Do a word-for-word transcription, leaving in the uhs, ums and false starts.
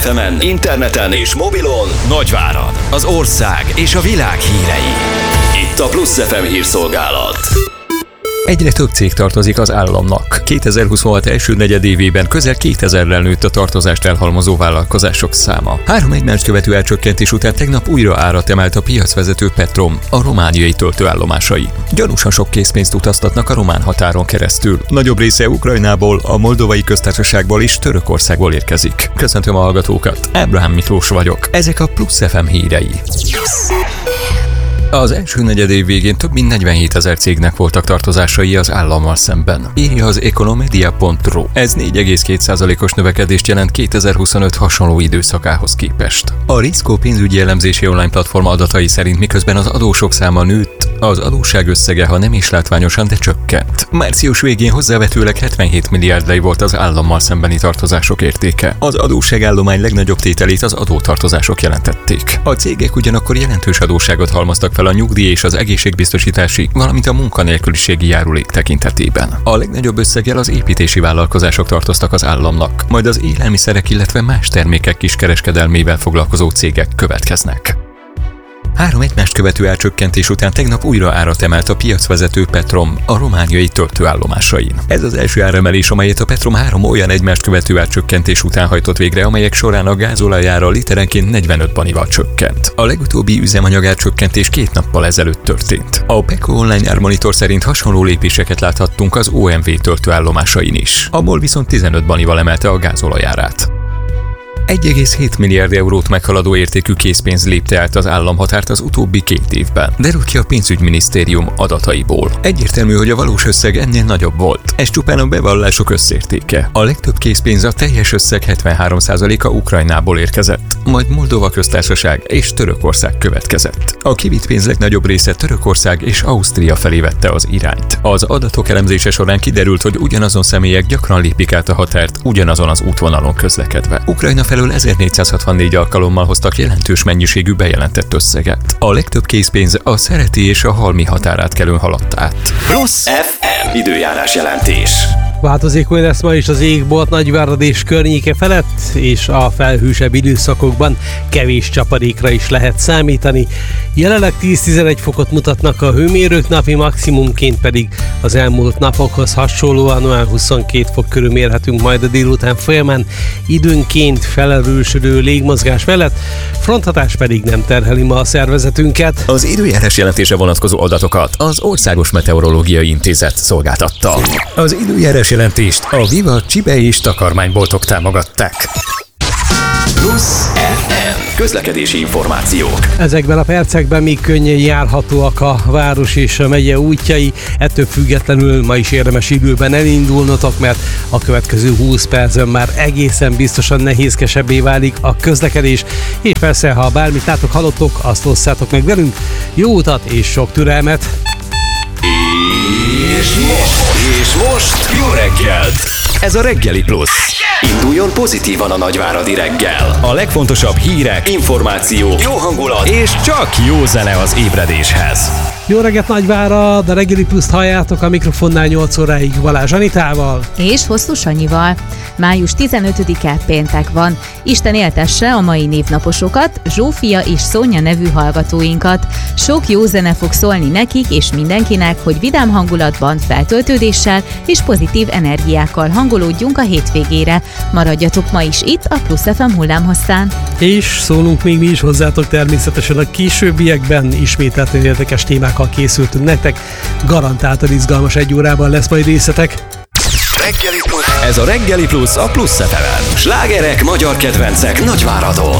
ef emen, interneten és mobilon Nagyvárad, az ország és a világ hírei. Itt a Plusz ef em hírszolgálat. Egyre több cég tartozik az államnak. kétezer-huszonhat első negyedévében közel kétezerrel nőtt a tartozást elhalmozó vállalkozások száma. Három egymást követő elcsökkentés után tegnap újra árat emelt a piacvezető Petrom, a romániai töltőállomásai. Gyanúsan sok készpénzt utaztatnak a román határon keresztül. Nagyobb része Ukrajnából, a Moldovai Köztársaságból és Törökországból érkezik. Köszöntöm a hallgatókat, Ábrahám Miklós vagyok. Ezek a Plusz ef em hírei. Az első negyedév végén több mint negyvenhétezer cégnek voltak tartozásai az állammal szemben, írja az Economedia pont ru. Ez négy egész két százalékos növekedést jelent kétezer-huszonöt hasonló időszakához képest. A Risco pénzügyi elemzési online platform adatai szerint miközben az adósok száma nőtt, az adósság összege, ha nem is látványosan, de csökkent. Március végén hozzávetőleg hetvenhét milliárd lej volt az állammal szembeni tartozások értéke. Az adósságállomány legnagyobb tételét az adótartozások jelentették. A cégek ugyanakkor jelentős adósságot halmoztak fel a nyugdíj és az egészségbiztosítási, valamint a munkanélküliségi járulék tekintetében. A legnagyobb összeggel az építési vállalkozások tartoztak az államnak, majd az élelmiszerek, illetve más termékek kiskereskedelmével foglalkozó cégek következnek. Három egymást követő elcsökkentés után tegnap újra árat emelt a piacvezető Petrom, a romániai töltőállomásain. Ez az első áremelés, amelyet a Petrom három olyan egymást követő elcsökkentés után hajtott végre, amelyek során a gázolajára literenként negyvenöt banival csökkent. A legutóbbi üzemanyag elcsökkentés két nappal ezelőtt történt. A Peko online ármonitor szerint hasonló lépéseket láthattunk az o em vé töltőállomásain is. A MOL viszont tizenöt banival emelte a gázolajárát. egy egész hét milliárd eurót meghaladó értékű készpénz lépte át az államhatárt az utóbbi két évben, derült ki a pénzügyminisztérium adataiból. Egyértelmű, hogy a valós összeg ennél nagyobb volt. Ez csupán a bevallások összértéke. A legtöbb készpénz, a teljes összeg hetvenhárom százaléka Ukrajnából érkezett, majd Moldova Köztársaság és Törökország következett. A kivitt pénz legnagyobb része Törökország és Ausztria felé vette az irányt. Az adatok elemzése során kiderült, hogy ugyanazon személyek gyakran lépik át a határt ugyanazon az útvonalon közlekedve. Ukrajna felől ezernégyszázhatvannégy alkalommal hoztak jelentős mennyiségű bejelentett összeget. A legtöbb készpénz a Szereti és a Halmi határátkelőn haladt át. Plusz ef em időjárás jelentés. Változékony lesz ma is az égbolt Nagyvárad és környéke felett, és a felhősebb időszakokban kevés csapadékra is lehet számítani. Jelenleg tíz-tizenegy fokot mutatnak a hőmérők, napi maximumként pedig az elmúlt napokhoz hasonlóan olyan huszonkét fok körül mérhetünk majd a délután folyamán, időnként felerősödő légmozgás mellett, fronthatás pedig nem terheli ma a szervezetünket. Az időjárás jelentése vonatkozó adatokat az Országos Meteorológiai Intézet szolgáltatta. Az időjárás jelentést a Viva csibe és takarmányboltok támogatták. Plusz ef em közlekedési információk. Ezekben a percekben még könnyen járhatóak a város és a megye útjai, ettől függetlenül ma is érdemes időben elindulnotok, mert a következő húsz percben már egészen biztosan nehézkesebbé válik a közlekedés, és persze, ha bármit látok, hallottok, azt osszátok meg velünk. Jó utat és sok türelmet! És most, és most jó reggelt! Ez a Reggeli Plusz. Induljon pozitívan a nagyváradi reggel. A legfontosabb hírek, információk, jó hangulat és csak jó zene az ébredéshez. Jó reggelt Nagyvárad, a Reggeli Pluszt halljátok, a mikrofonnál nyolc óráig Balázs Anitával. És Hosszú Sanyival. május tizenötödike péntek van. Isten éltesse a mai névnaposokat, Zsófia és Szonya nevű hallgatóinkat. Sok jó zene fog szólni nekik és mindenkinek, hogy vidám hangulatban, feltöltődéssel és pozitív energiákkal hangolódjunk a hétvégére. Maradjatok ma is itt a Plusz ef em hullámhosszán. És szólunk még mi is hozzátok természetesen a későbbiekben, ismételten érdekes témákkal készültünk nektek. Garantáltan izgalmas egy órában lesz majd részletek. Reggeli Plusz. Ez a Reggeli Plusz a Plusz ef emen. Slágerek, magyar kedvencek Nagyváradon.